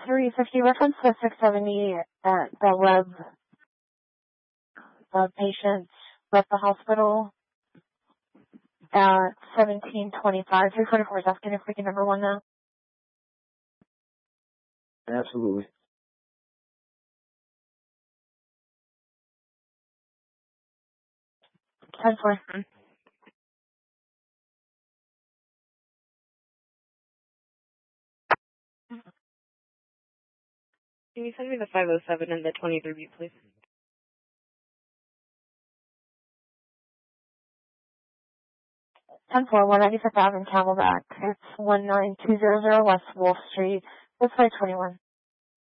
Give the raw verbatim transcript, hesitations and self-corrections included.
three fifty, reference to six seventy at the web. The patient left the hospital at seventeen twenty-five. three forty-four is asking if we can number one now. Absolutely. ten four. Can you send me the five oh seven and the twenty-three beat, please? ten four, one ninety-fifth Avenue, Camelback. It's one nine two zero zero West Wolf Street. That's five twenty-one.